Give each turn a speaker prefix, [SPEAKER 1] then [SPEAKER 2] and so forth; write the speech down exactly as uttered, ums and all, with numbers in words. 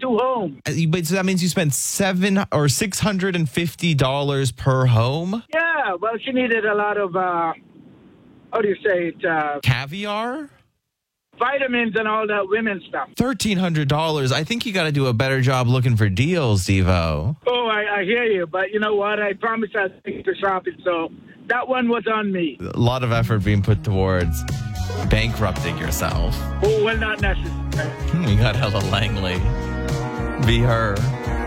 [SPEAKER 1] two homes.
[SPEAKER 2] Uh, But so that means you spent seven or six hundred and fifty dollars per home.
[SPEAKER 1] Yeah, well, she needed a lot of, uh, how do you say it, uh,
[SPEAKER 2] Caviar.
[SPEAKER 1] vitamins and all that women stuff.
[SPEAKER 2] Thirteen hundred dollars. I think you got to do a better job looking for deals, Devo.
[SPEAKER 1] Oh, I, I hear you, but you know what? I promised I'd take the shopping, so that one was on me.
[SPEAKER 2] A lot of effort being put towards bankrupting yourself.
[SPEAKER 1] Oh, well, not necessary.
[SPEAKER 2] You got Ella Langley. Be her.